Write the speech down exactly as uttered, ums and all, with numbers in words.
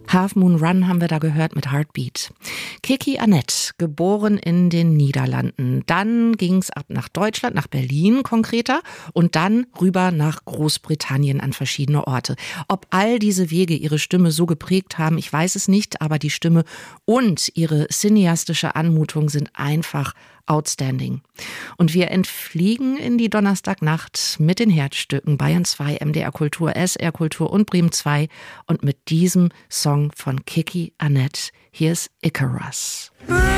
Half Moon Run haben wir da gehört mit Heartbeat. Kiki Annett, geboren in den Niederlanden. Dann ging's ab nach Deutschland, nach Berlin konkreter und dann rüber nach Großbritannien an verschiedene Orte. Ob all diese Wege ihre Stimme so geprägt haben, ich weiß es nicht, aber die Stimme und ihre cineastische Anmutung sind einfach outstanding. Und wir entfliegen in die Donnerstagnacht mit den Herzstücken Bayern zwei, M D R Kultur, S R Kultur und Bremen zwei und mit diesem Song von Kiki Annett. Hier ist Icarus.